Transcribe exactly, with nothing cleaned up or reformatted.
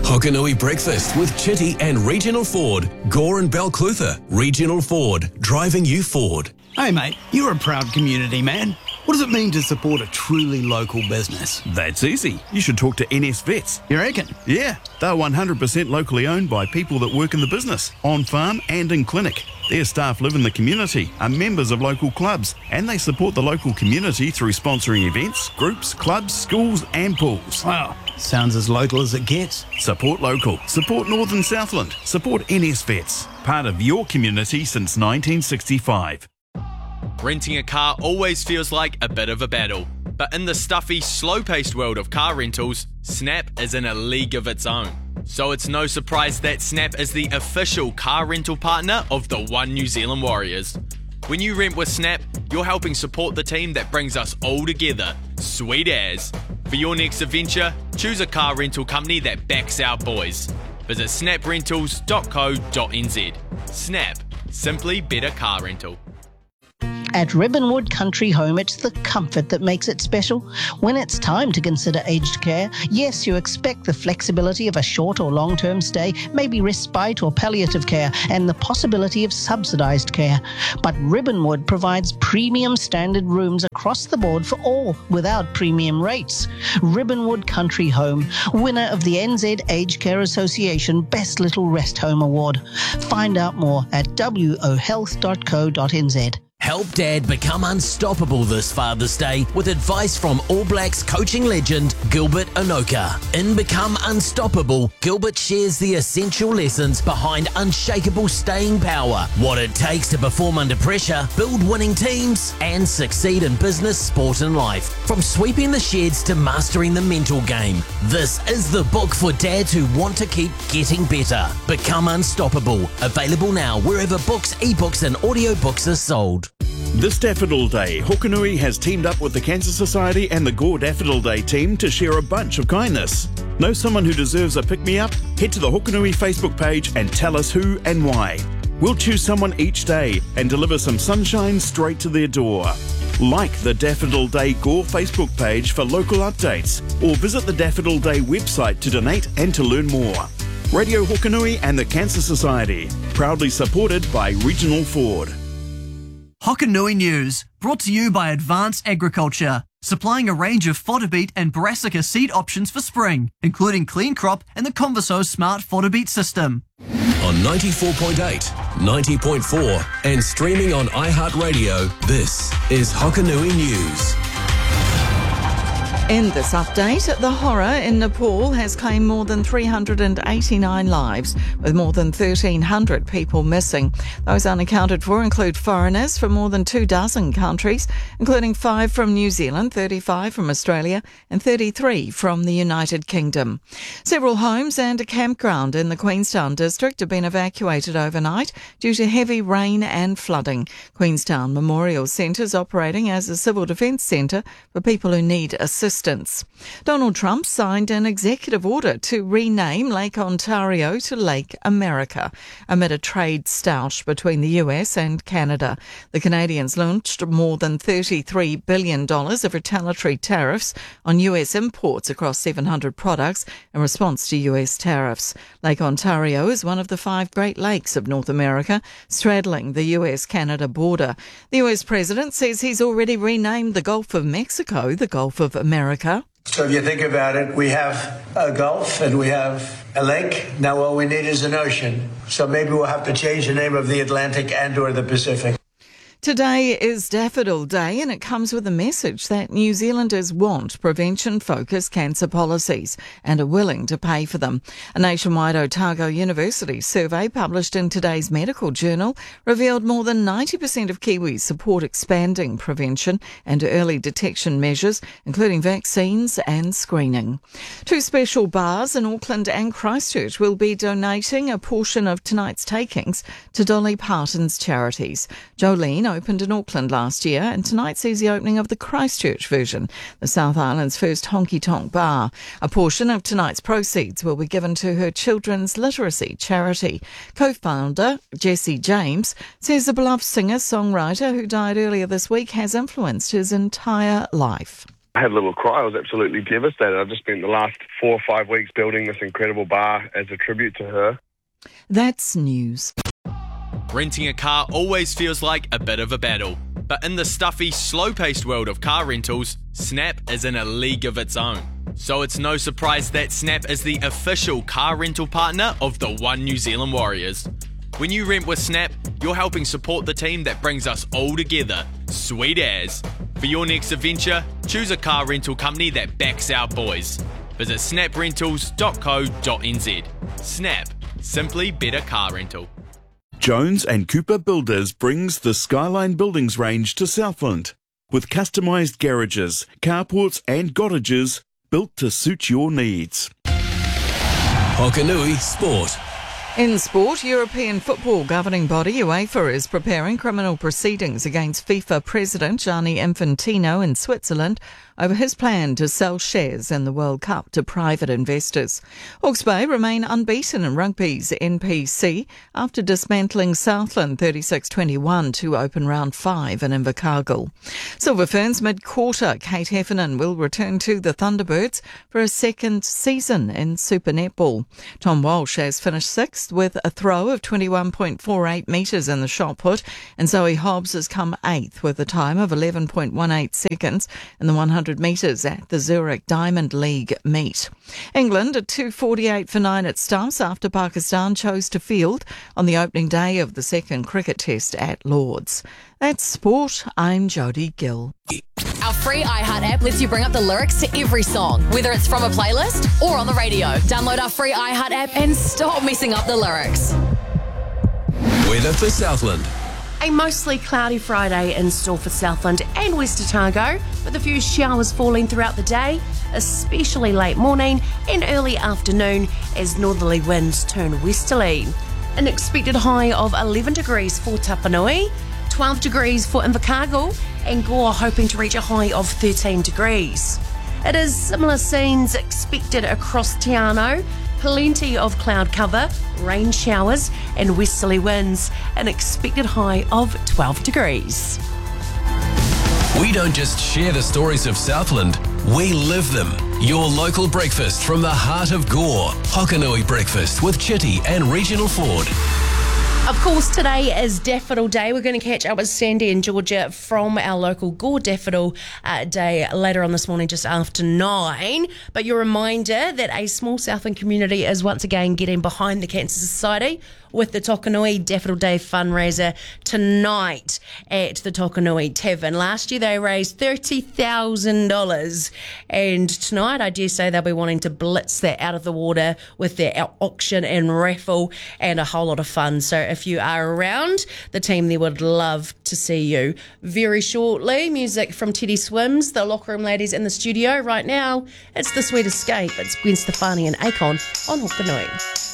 Hokanui Breakfast with Chitty and Regional Ford. Gore and Balclutha. Regional Ford. Driving you forward. Hey mate, you're a proud community man. What does it mean to support a truly local business? That's easy. You should talk to N S Vets. You reckon? Yeah, they're one hundred percent locally owned by people that work in the business, on farm and in clinic. Their staff live in the community, are members of local clubs, and they support the local community through sponsoring events, groups, clubs, schools and pools. Wow, sounds as local as it gets. Support local. Support Northern Southland. Support N S Vets. Part of your community since nineteen sixty-five. Renting a car always feels like a bit of a battle, but in the stuffy, slow-paced world of car rentals, Snap is in a league of its own. So it's no surprise that Snap is the official car rental partner of the One New Zealand Warriors. When you rent with Snap, you're helping support the team that brings us all together. Sweet as. For your next adventure, choose a car rental company that backs our boys. Visit snap rentals dot co dot n z. Snap. Simply better car rental. At Ribbonwood Country Home, it's the comfort that makes it special. When it's time to consider aged care, yes, you expect the flexibility of a short or long-term stay, maybe respite or palliative care, and the possibility of subsidised care. But Ribbonwood provides premium standard rooms across the board for all, without premium rates. Ribbonwood Country Home, winner of the N Z Aged Care Association Best Little Rest Home Award. Find out more at w o health dot co dot n z. Help Dad become unstoppable this Father's Day with advice from All Blacks coaching legend Gilbert Enoka. In Become Unstoppable, Gilbert shares the essential lessons behind unshakable staying power, what it takes to perform under pressure, build winning teams, and succeed in business, sport and life. From sweeping the sheds to mastering the mental game, this is the book for dads who want to keep getting better. Become Unstoppable. Available now wherever books, ebooks and audiobooks are sold. This Daffodil Day, Hokanui has teamed up with the Cancer Society and the Gore Daffodil Day team to share a bunch of kindness. Know someone who deserves a pick-me-up? Head to the Hokanui Facebook page and tell us who and why. We'll choose someone each day and deliver some sunshine straight to their door. Like the Daffodil Day Gore Facebook page for local updates, or visit the Daffodil Day website to donate and to learn more. Radio Hokanui and the Cancer Society, proudly supported by Regional Ford. Hokanui News, brought to you by Advanced Agriculture, supplying a range of fodder beet and brassica seed options for spring, including Clean Crop and the Converso Smart Fodder Beet System. On ninety-four point eight, ninety point four and streaming on iHeartRadio, this is Hokanui News. In this update, the horror in Nepal has claimed more than three hundred eighty-nine lives, with more than thirteen hundred people missing. Those unaccounted for include foreigners from more than two dozen countries, including five from New Zealand, thirty-five from Australia, and thirty-three from the United Kingdom. Several homes and a campground in the Queenstown district have been evacuated overnight due to heavy rain and flooding. Queenstown Memorial Centre is operating as a civil defence centre for people who need assistance. Donald Trump signed an executive order to rename Lake Ontario to Lake America amid a trade stoush between the U S and Canada. The Canadians launched more than thirty-three billion dollars of retaliatory tariffs on U S imports across seven hundred products in response to U S tariffs. Lake Ontario is one of the five Great Lakes of North America, straddling the U S Canada border. The U S president says he's already renamed the Gulf of Mexico the Gulf of America. So if you think about it, we have a Gulf and we have a lake. Now all we need is an ocean. So maybe we'll have to change the name of the Atlantic and or the Pacific. Today is Daffodil Day, and it comes with a message that New Zealanders want prevention-focused cancer policies and are willing to pay for them. A nationwide Otago University survey published in today's medical journal revealed more than ninety percent of Kiwis support expanding prevention and early detection measures, including vaccines and screening. Two special bars in Auckland and Christchurch will be donating a portion of tonight's takings to Dolly Parton's charities. Jolene opened in Auckland last year, and tonight sees the opening of the Christchurch version, the South Island's first honky-tonk bar. A portion of tonight's proceeds will be given to her children's literacy charity. Co-founder Jesse James says the beloved singer-songwriter who died earlier this week has influenced his entire life. I had a little cry. I was absolutely devastated. I've just spent the last four or five weeks building this incredible bar as a tribute to her. That's news. Renting a car always feels like a bit of a battle, but in the stuffy, slow-paced world of car rentals, Snap is in a league of its own. So it's no surprise that Snap is the official car rental partner of the One New Zealand Warriors. When you rent with Snap, you're helping support the team that brings us all together. Sweet as. For your next adventure, choose a car rental company that backs our boys. Visit snap rentals dot co dot n z. Snap. Simply better car rental. Jones and Cooper Builders brings the Skyline Buildings range to Southland with customised garages, carports and cottages built to suit your needs. Hokanui Sport. In sport, European football governing body UEFA is preparing criminal proceedings against FIFA President Gianni Infantino in Switzerland over his plan to sell shares in the World Cup to private investors. Hawke's Bay remain unbeaten in rugby's N P C after dismantling Southland thirty-six twenty-one to open round five in Invercargill. Silver Ferns mid-quarter, Kate Heffernan will return to the Thunderbirds for a second season in Super Netball. Tom Walsh has finished sixth with a throw of twenty-one point four eight metres in the shot put, and Zoe Hobbs has come eighth with a time of eleven point one eight seconds in the one hundred metres at the Zurich Diamond League meet. England at two forty-eight for nine at Stubbs after Pakistan chose to field on the opening day of the second cricket test at Lord's. That's sport. I'm Jodie Gill. Our free iHeart app lets you bring up the lyrics to every song, whether it's from a playlist or on the radio. Download our free iHeart app and stop messing up the lyrics. Weather for Southland. A mostly cloudy Friday in store for Southland and West Otago, with a few showers falling throughout the day, especially late morning and early afternoon as northerly winds turn westerly. An expected high of eleven degrees for Tapanui, twelve degrees for Invercargill, and Gore hoping to reach a high of thirteen degrees. It is similar scenes expected across Te Anau. Plenty of cloud cover, rain showers and westerly winds. An expected high of twelve degrees. We don't just share the stories of Southland, we live them. Your local breakfast from the heart of Gore. Hokanui Breakfast with Chitty and Regional Ford. Of course, today is Daffodil Day. We're going to catch up with Sandy and Georgia from our local Gore Daffodil uh, Day later on this morning, just after nine. But your reminder that a small Southland community is once again getting behind the Cancer Society with the Tokanui Daffodil Day fundraiser tonight at the Tokanui Tavern. Last year they raised thirty thousand dollars, and tonight I dare say they'll be wanting to blitz that out of the water with their auction and raffle and a whole lot of fun. So if you are around, the team there would love to see you. Very shortly, music from Teddy Swims, the Locker Room Ladies in the studio. Right now, it's The Sweet Escape. It's Gwen Stefani and Akon on Hokanui.